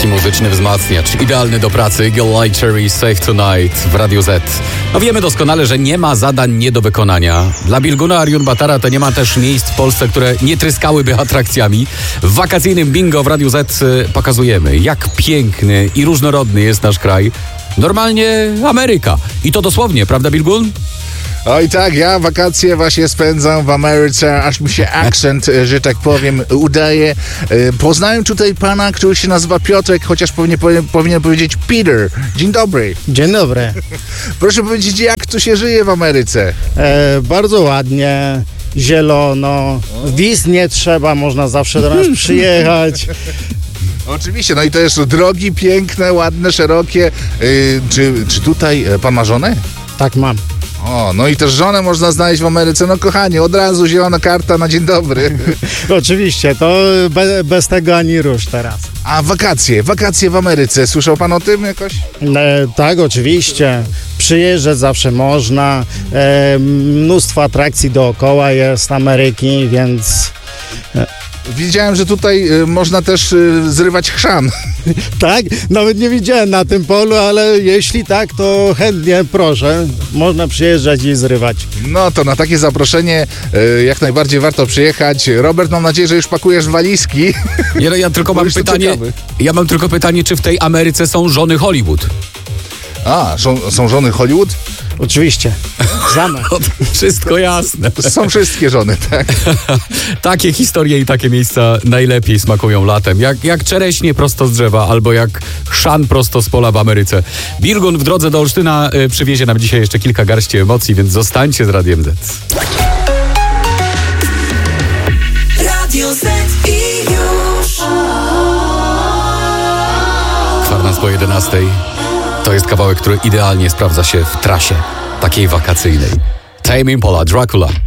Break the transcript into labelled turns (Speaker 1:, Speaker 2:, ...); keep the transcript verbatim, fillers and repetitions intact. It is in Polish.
Speaker 1: taki muzyczny wzmacniacz, idealny do pracy. Eagle Eye Cherry, Safe Tonight w Radiu Z. No wiemy doskonale, że nie ma zadań nie do wykonania. Dla Bilguna Arjun Batara to nie ma też miejsc w Polsce, które nie tryskałyby atrakcjami. W wakacyjnym bingo w Radiu Z pokazujemy, jak piękny i różnorodny jest nasz kraj. Normalnie Ameryka. I to dosłownie, prawda Bilgun?
Speaker 2: Oj tak, ja wakacje właśnie spędzam w Ameryce, aż mi się akcent, że tak powiem, udaje. Poznałem tutaj pana, który się nazywa Piotrek, chociaż powinien, powinien powiedzieć Peter. Dzień dobry.
Speaker 3: Dzień dobry.
Speaker 2: Proszę powiedzieć, jak tu się żyje w Ameryce?
Speaker 3: E, bardzo ładnie, zielono, wiz nie trzeba, można zawsze do nas przyjechać.
Speaker 2: Oczywiście, no i to jest drogi piękne, ładne, szerokie. Yy, czy, czy tutaj pan ma żonę?
Speaker 3: Tak mam.
Speaker 2: O, no i też żonę można znaleźć w Ameryce. No kochanie, od razu zielona karta na dzień dobry.
Speaker 3: Oczywiście, to be, bez tego ani rusz teraz.
Speaker 2: A wakacje, wakacje w Ameryce. Słyszał pan o tym jakoś?
Speaker 3: E, tak, oczywiście. Przyjeżdżać zawsze można. E, mnóstwo atrakcji dookoła jest Ameryki, więc... E,
Speaker 2: Widziałem, że tutaj y, można też y, zrywać chrzan.
Speaker 3: Tak, nawet nie widziałem na tym polu, ale jeśli tak, to chętnie proszę. Można przyjeżdżać i zrywać.
Speaker 2: No to na takie zaproszenie y, jak najbardziej warto przyjechać. Robert, mam nadzieję, że już pakujesz walizki.
Speaker 1: Ja, ja tylko mam pytanie.
Speaker 2: Czekamy.
Speaker 1: Ja mam tylko pytanie, czy w tej Ameryce są żony Hollywood?
Speaker 2: A, są, są żony Hollywood?
Speaker 3: Oczywiście. Znamy.
Speaker 1: Wszystko jasne.
Speaker 2: Są wszystkie żony, tak.
Speaker 1: Takie historie i takie miejsca najlepiej smakują latem. Jak, jak czereśnie prosto z drzewa, albo jak chrzan prosto z pola w Ameryce. Bilgun w drodze do Olsztyna y, przywiezie nam dzisiaj jeszcze kilka garści emocji, więc zostańcie z Radiem Z. Radio Z i już. Kwadrans po jedenastej. To jest kawałek, który idealnie sprawdza się w trasie takiej wakacyjnej. Tame Impala, Dracula.